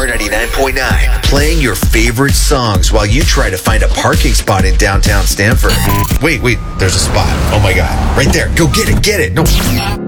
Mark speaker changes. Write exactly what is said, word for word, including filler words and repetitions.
Speaker 1: R ninety-nine point nine, playing your favorite songs while you try to find a parking spot in downtown Stanford. Wait, wait, there's a spot. Oh my God. Right there. Go get it, get it. No.